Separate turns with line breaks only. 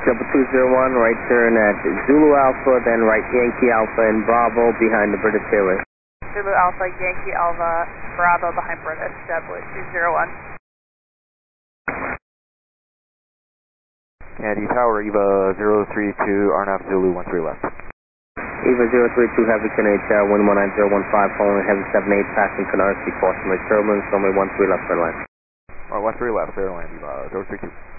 Double 201, right turn at Zulu Alpha, then right Yankee Alpha and Bravo behind the British Airways.
Zulu Alpha, Yankee Alpha, Bravo behind British, JetBlue 201.
Kennedy Tower, EVA 032, RNAV Zulu 13 left.
EVA 032, Heavy Canadian Tower, wind 19015, following Heavy 78, passing Canarsie, Portsmouth Turbulence, runway 13 left for line.
13 left, clear to land, EVA 032.